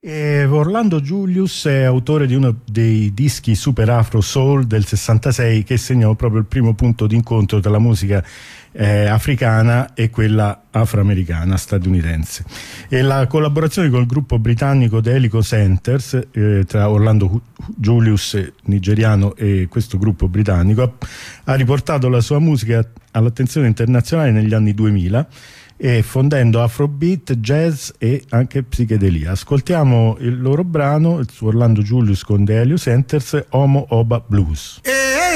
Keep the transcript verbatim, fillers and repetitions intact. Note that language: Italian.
E Orlando Julius è autore di uno dei dischi super afro soul del sessantasei che segnò proprio il primo punto d'incontro tra la musica eh, africana e quella afroamericana statunitense, e la collaborazione col gruppo britannico The Helico Centers eh, tra Orlando Julius nigeriano e questo gruppo britannico ha, ha riportato la sua musica all'attenzione internazionale negli anni duemila, e fondendo afrobeat, jazz e anche psichedelia. Ascoltiamo il loro brano, il suo Orlando Julius con The Helio Centers, Homo Oba Blues. Eh,